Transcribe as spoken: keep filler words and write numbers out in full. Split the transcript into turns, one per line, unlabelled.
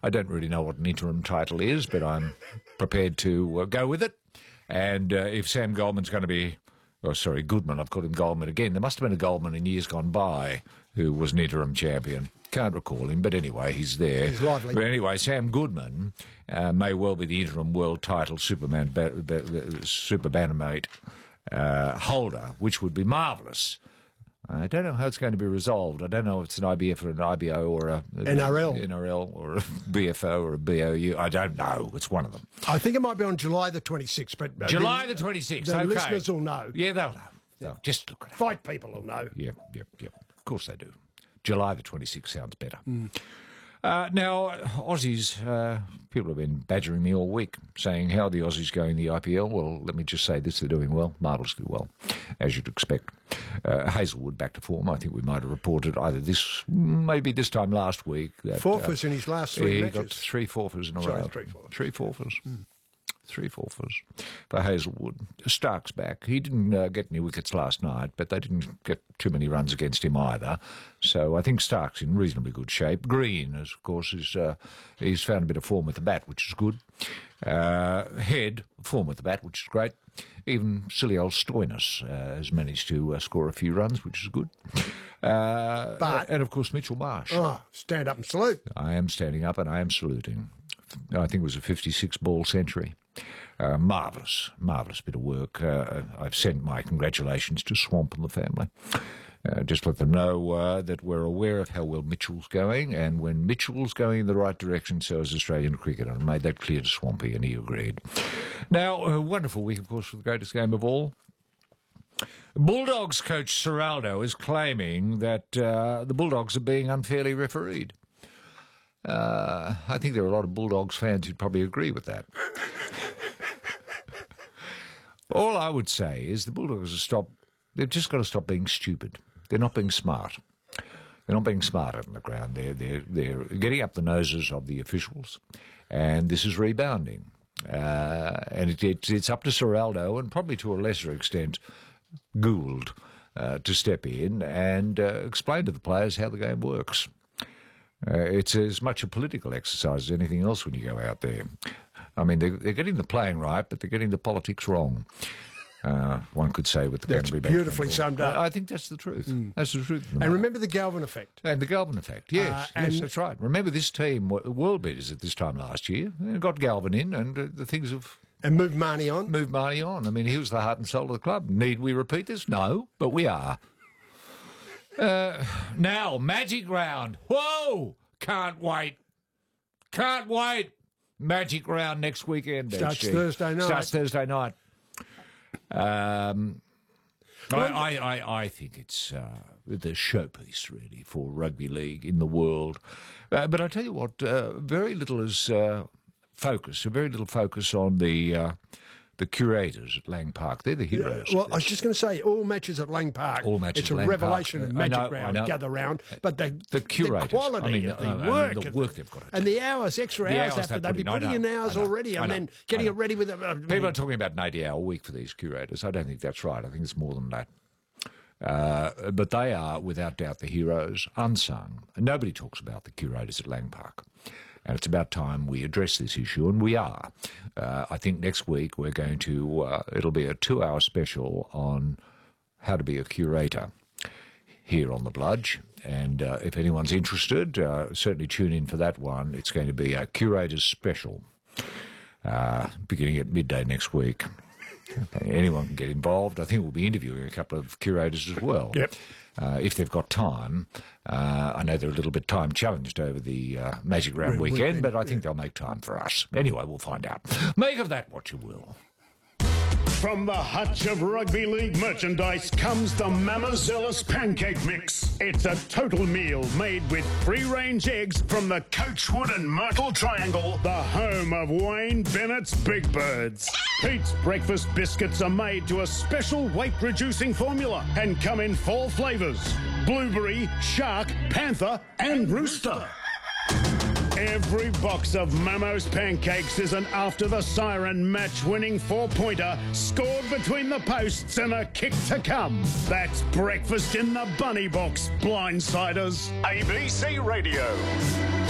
I don't really know what an interim title is, but I'm prepared to uh, go with it. And uh, if Sam Goldman's going to be... Oh, sorry, Goodman. I've called him Goldman again. There must have been a Goldman in years gone by who was an interim champion. Can't recall him, but anyway, he's there.
He's lively.
But anyway, Sam Goodman uh, may well be the interim world title Superman, ba- ba- Super Bantamweight uh, holder, which would be marvellous. I don't know how it's going to be resolved. I don't know if it's an I B F or an I B O or a, a
N R L.
N R L or a B F O or a B O U. I don't know. It's one of them.
I think it might be on July the twenty-sixth. But uh,
July the twenty-sixth.
The
okay.
listeners will know.
Yeah, they'll know. They'll just look at it.
Fight people will know.
Yeah, yeah, yeah. Of course they do. July the twenty-sixth sounds better.
Mm.
Uh, now, Aussies, uh, people have been badgering me all week, saying, how are the Aussies going in the I P L? Well, let me just say this, they're doing well, marvellously well, as you'd expect. Uh, Hazelwood back to form. I think we might have reported either this, maybe this time last week. That,
Forfeits
uh,
in his last three
he
matches.
got three forfeits in a
Sorry,
row.
three forfeits.
Three forfeits. Mm. Three forfeits for Hazelwood. Stark's back. He didn't uh, get any wickets last night, but they didn't get too many runs against him either. So I think Stark's in reasonably good shape. Green, of course, is uh, he's found a bit of form with the bat, which is good. Uh, Head, form with the bat, which is great. Even silly old Stoinis uh, has managed to uh, score a few runs, which is good. Uh,
But-
and, of course, Mitchell Marsh.
Oh, stand up and salute.
I am standing up and I am saluting. I think it was a fifty-six ball century. Uh, marvellous, marvellous bit of work. Uh, I've sent my congratulations to Swamp and the family. Uh, just let them know uh, that we're aware of how well Mitchell's going, and when Mitchell's going in the right direction, so is Australian cricket. And I made that clear to Swampy, and he agreed. Now, a wonderful week, of course, for the greatest game of all. Bulldogs coach Serraldo is claiming that uh, the Bulldogs are being unfairly refereed. Uh, I think there are a lot of Bulldogs fans who'd probably agree with that. All I would say is the Bulldogs have stopped. They've just got to stop being stupid. They're not being smart. They're not being smart on the ground. They're they're they're getting up the noses of the officials, and this is rebounding. Uh, and it, it, it's up to Serraldo and probably to a lesser extent Gould uh, to step in and uh, explain to the players how the game works. Uh, it's as much a political exercise as anything else when you go out there. I mean, they're, they're getting the playing right, but they're getting the politics wrong. Uh, one could say with the
That's
Canterbury
beautifully summed up.
I, I think that's the truth. Mm. That's the truth.
And remember the Galvin effect.
And the Galvin effect, yes.
Uh,
yes,
and
that's right. Remember this team, w- world beaters at this time last year, they got Galvin in, and uh, the things have
And move Marnie on.
moved Marnie on. I mean, he was the heart and soul of the club. Need we repeat this? No, but we are. Uh, now, Magic Round. Whoa! Can't wait. Can't wait. Magic Round next weekend.
Starts
H G.
Thursday night.
Starts Thursday night. Um, I, I, I, I think it's uh, the showpiece, really, for rugby league in the world. Uh, but I tell you what, uh, very little is uh, focus, very little focus on the uh, the curators at Lang Park. They're the heroes.
Well, I was just going to say, all matches at Lang Park.
All matches
It's
at
a
Lang
revelation
Park.
of
I
Magic
know, I
Round,
know.
Gather Round, but they,
The curators.
the quality
I mean,
of the
I mean,
work,
the
of
work they've got to
and
do.
the hours, extra
The
hours
hours
after
they
they'd
put
be
in. I
putting in
know,
hours
I know,
already,
I
and
know,
then getting
I
it
know.
ready with. Uh,
People are talking about an eighty-hour week for these curators. I don't think that's right. I think it's more than that. Uh, but they are, without doubt, the heroes, unsung. And nobody talks about the curators at Lang Park. And it's about time we address this issue, and we are. Uh, I think next week we're going to, uh, it'll be a two-hour special on how to be a curator here on The Bludge. And uh, if anyone's interested, uh, certainly tune in for that one. It's going to be a curator's special, uh, beginning at midday next week. Anyone can get involved. I think we'll be interviewing a couple of curators as well.
Yep.
Uh, if they've got time. Uh, I know they're a little bit time challenged over the uh, Magic Round weekend,
weekend,
but I think they'll make time for us. Anyway, we'll find out. Make of that what you will.
From the hutch of rugby league merchandise comes the Mamazella's Pancake Mix. It's a total meal made with free-range eggs from the Coachwood and Myrtle Triangle, the home of Wayne Bennett's Big Birds. Pete's breakfast biscuits are made to a special weight-reducing formula and come in four flavours: blueberry, shark, panther and rooster. Every box of Mamo's Pancakes is an after-the-siren match-winning four-pointer scored between the posts and a kick to come. That's breakfast in the bunny box, blindsiders. A B C Radio.